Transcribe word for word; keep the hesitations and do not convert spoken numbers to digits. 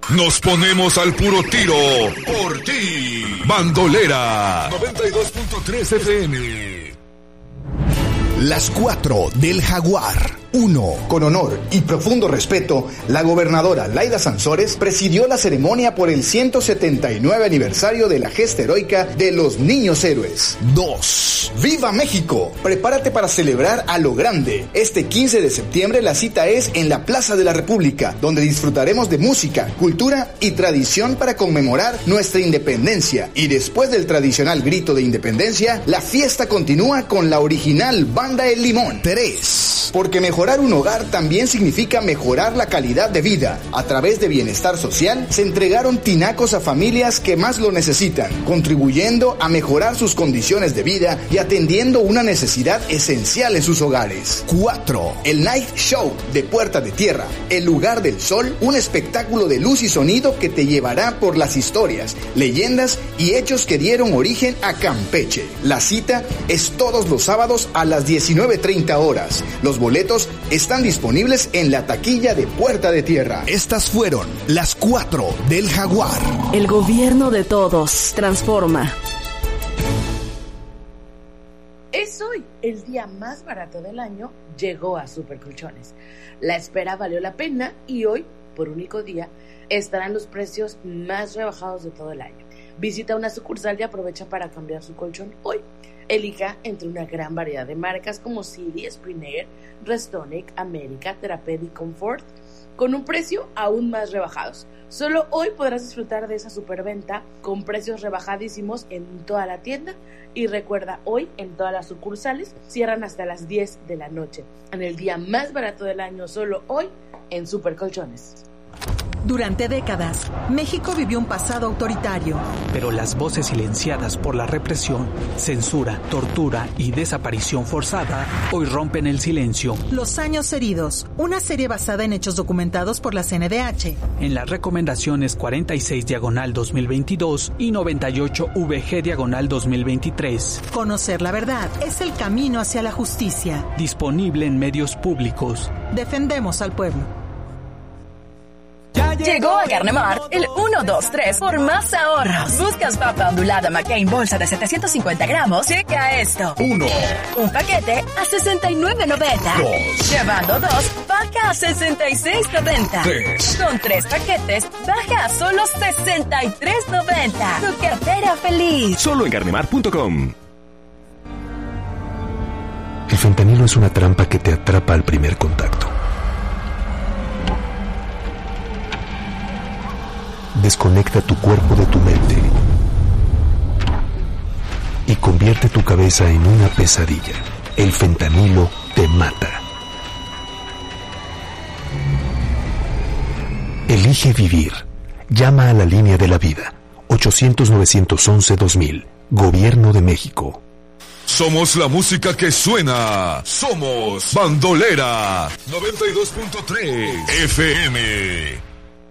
Nos ponemos al puro tiro por ti. Bandolera noventa y dos punto tres F M. Las cuatro del Jaguar. Uno. Con honor y profundo respeto, la gobernadora Laida Sansores presidió la ceremonia por el ciento setenta y nueve aniversario de la gesta heroica de los niños héroes. Dos. ¡Viva México! Prepárate para celebrar a lo grande. Este quince de septiembre la cita es en la Plaza de la República, donde disfrutaremos de música, cultura y tradición para conmemorar nuestra independencia. Y después del tradicional grito de independencia, la fiesta continúa con la original Banda El Limón. Tres. Porque mejor Mejorar un hogar también significa mejorar la calidad de vida. A través de Bienestar Social se entregaron tinacos a familias que más lo necesitan, contribuyendo a mejorar sus condiciones de vida y atendiendo una necesidad esencial en sus hogares. Cuatro. El Night Show de Puerta de Tierra, el lugar del sol, un espectáculo de luz y sonido que te llevará por las historias, leyendas y hechos que dieron origen a Campeche. La cita es todos los sábados a las diecinueve treinta horas. Los boletos están disponibles en la taquilla de Puerta de Tierra. Estas fueron las cuatro del Jaguar. El gobierno de todos transforma. Es hoy el día más barato del año, llegó a Supercolchones. La espera valió la pena y hoy, por único día, estarán los precios más rebajados de todo el año. Visita una sucursal y aprovecha para cambiar su colchón hoy. Elija entre una gran variedad de marcas como City, Spring-Air, Restonic, América, Therapeutic Comfort, con un precio aún más rebajados. Solo hoy podrás disfrutar de esa superventa con precios rebajadísimos en toda la tienda. Y recuerda, hoy en todas las sucursales cierran hasta las diez de la noche. En el día más barato del año, solo hoy en Supercolchones. Durante décadas, México vivió un pasado autoritario. Pero las voces silenciadas por la represión, censura, tortura y desaparición forzada hoy rompen el silencio. Los años heridos, una serie basada en hechos documentados por la C N D H. En las recomendaciones cuarenta y seis diagonal dos mil veintidós y noventa y ocho V G diagonal dos mil veintitrés. Conocer la verdad es el camino hacia la justicia. Disponible en medios públicos. Defendemos al pueblo. Llegó a Carne Mart el uno dos tres por más ahorros. ¿Buscas papa ondulada McCain bolsa de setecientos cincuenta gramos? Checa esto. Uno. Un paquete a sesenta y nueve noventa. Dos. Llevando dos, baja a sesenta y seis noventa. Tres. Con tres paquetes, baja a solo sesenta y tres noventa. Tu cartera feliz. Solo en carnemart punto com. El fentanilo es una trampa que te atrapa al primer contacto. Desconecta tu cuerpo de tu mente y convierte tu cabeza en una pesadilla. El fentanilo te mata. Elige vivir. Llama a la línea de la vida. ochocientos nueve once dos mil. Gobierno de México. Somos la música que suena. Somos Bandolera noventa y dos punto tres F M.